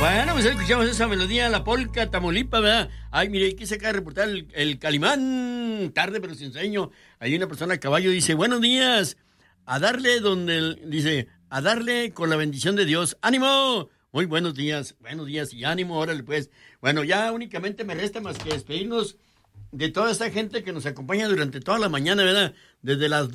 Bueno, pues escuchamos esa melodía, la polca, Tamaulipas, ¿verdad? Ay, mire, aquí se acaba de reportar el Calimán, tarde pero sin sueño. Hay una persona a caballo, dice, buenos días, a darle dice, a darle con la bendición de Dios. ¡Ánimo! Muy buenos días y ánimo, órale pues. Bueno, ya únicamente me resta más que despedirnos de toda esta gente que nos acompaña durante toda la mañana, ¿verdad? Desde las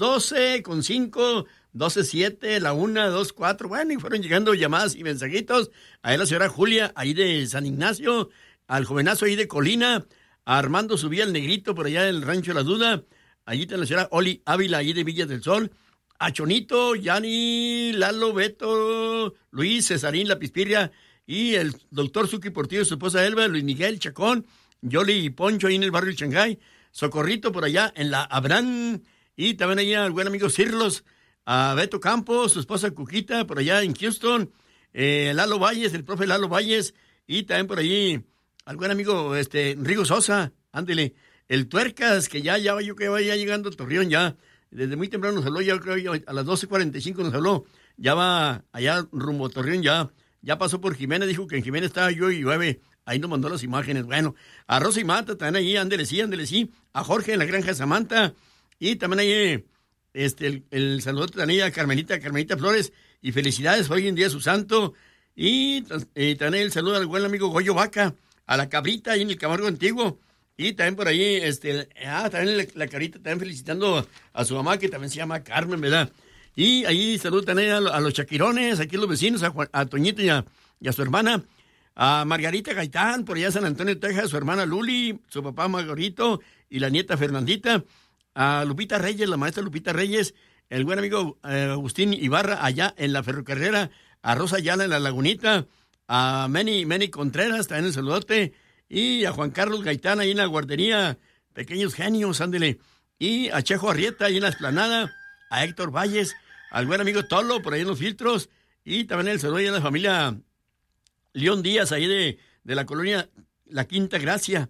12:05, 12:07, la 1, 2:04, bueno, y fueron llegando llamadas y mensajitos. A la señora Julia, ahí de San Ignacio, al jovenazo ahí de Colina, a Armando Subía, el negrito, por allá del Rancho La Duda, allí está la señora Oli Ávila, ahí de Villas del Sol, a Chonito, Yani, Lalo, Beto, Luis, Cesarín, La Pispirria, y el doctor Suki Portillo, su esposa Elba, Luis Miguel, Chacón, Yoli y Poncho ahí en el barrio Shanghái, Socorrito por allá en la Abrán, y también ahí al buen amigo Cirlos, a Beto Campos, su esposa Cuquita por allá en Houston, Lalo Valles, el profe Lalo Valles, y también por allí al buen amigo Rigo Sosa, ándele, el Tuercas, que ya yo creo que vaya llegando a Torreón ya, desde muy temprano nos habló, ya creo a las 12:45 nos habló, ya va allá rumbo a Torreón, ya pasó por Jiménez, dijo que en Jiménez estaba yo y llueve. Ahí nos mandó las imágenes. Bueno, a Rosa y Mata también ahí, ándele sí. A Jorge en la Granja Samantha. Y también ahí el saludo también a Carmelita Flores. Y felicidades hoy en día su santo. Y también el saludo al buen amigo Goyo Vaca. A la Cabrita ahí en el Camargo Antiguo. Y también por ahí, también la Carita también felicitando a su mamá, que también se llama Carmen, ¿verdad? Y ahí saludo también a los Chaquirones, aquí los vecinos, a Toñito y a su hermana. A Margarita Gaitán, por allá en San Antonio, Texas, su hermana Luli, su papá Margarito y la nieta Fernandita. A Lupita Reyes, la maestra Lupita Reyes, el buen amigo Agustín Ibarra, allá en la ferrocarrera. A Rosa Ayala en la Lagunita. A Meni Contreras, también el saludote. Y a Juan Carlos Gaitán, ahí en la guardería. Pequeños genios, ándele. Y a Chejo Arrieta, ahí en la explanada. A Héctor Valles, al buen amigo Tolo, por ahí en los filtros. Y también el saludo a la familia León Díaz, ahí de la colonia La Quinta Gracia,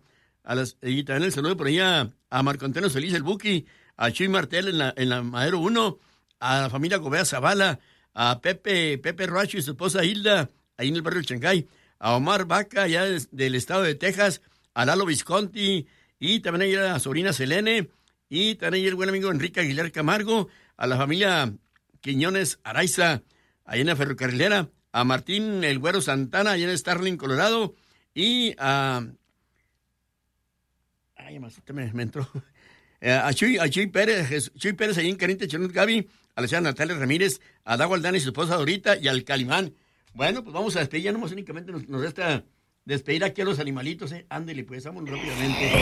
y también el saludo por ahí a Marco Antonio Solís, el Buki, a Chuy Martel en la Madero 1, a la familia Gobea Zavala, a Pepe Roacho y su esposa Hilda, ahí en el barrio Shanghái, a Omar Vaca, allá del estado de Texas, a Lalo Visconti, y también ahí a la sobrina Selene, y también ahí el buen amigo Enrique Aguilar Camargo, a la familia Quiñones Araiza, ahí en la ferrocarrilera, a Martín el Güero Santana, allá en Starling, Colorado, y a... Ay, masita, me entró. A Chuy Pérez, ahí en Carinte Chanut Gaby, a la señora Natalia Ramírez, a Dago Aldana y su esposa Dorita, y al Calimán. Bueno, pues vamos a despedir, ya nomás únicamente nos resta despedir aquí a los animalitos, Ándele, pues, vámonos rápidamente.